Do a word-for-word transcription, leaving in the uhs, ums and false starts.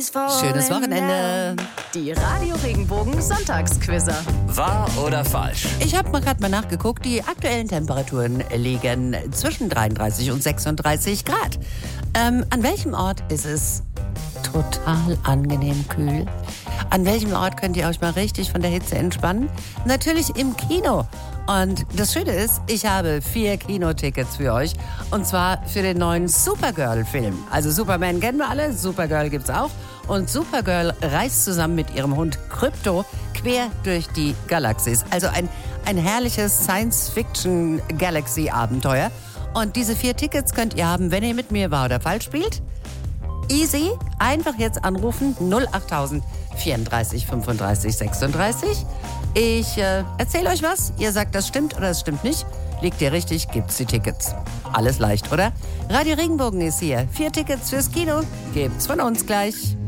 Schönes Wochenende. Die Radio Regenbogen Sonntagsquizzer. Wahr oder falsch? Ich habe mal gerade mal nachgeguckt. Die aktuellen Temperaturen liegen zwischen dreiunddreißig und sechsunddreißig Grad. Ähm, an welchem Ort ist es total angenehm kühl? An welchem Ort könnt ihr euch mal richtig von der Hitze entspannen? Natürlich im Kino. Und das Schöne ist, ich habe vier Kinotickets für euch. Und zwar für den neuen Supergirl-Film. Also Superman kennen wir alle, Supergirl gibt's auch. Und Supergirl reist zusammen mit ihrem Hund Krypto quer durch die Galaxis. Also ein, ein herrliches Science-Fiction-Galaxy-Abenteuer. Und diese vier Tickets könnt ihr haben, wenn ihr mit mir wahr oder falsch spielt. Easy, einfach jetzt anrufen, null achttausend vierunddreißig fünfunddreißig sechsunddreißig. Ich äh, erzähle euch was, ihr sagt, das stimmt oder es stimmt nicht. Liegt ihr richtig, gibt's die Tickets. Alles leicht, oder? Radio Regenbogen ist hier. Vier Tickets fürs Kino gibt's von uns gleich.